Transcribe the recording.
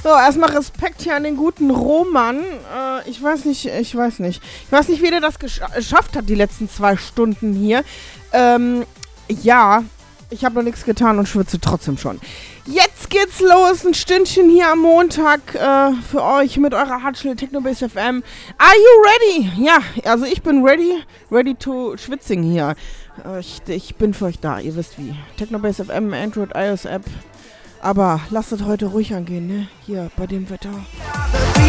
So, erstmal Respekt hier an den guten Roman. Ich weiß nicht, wie der das geschafft hat, die letzten 2 Stunden hier. Ja, ich habe noch nichts getan und schwitze trotzdem schon. Jetzt geht's los, ein Stündchen hier am Montag für euch mit eurer Hardstyle Technobase FM. Are you ready? Ja, also ich bin ready to schwitzing hier. Ich bin für euch da, ihr wisst wie. Technobase FM, Android, iOS App. Aber lasst es heute ruhig angehen, ne? Hier bei dem Wetter.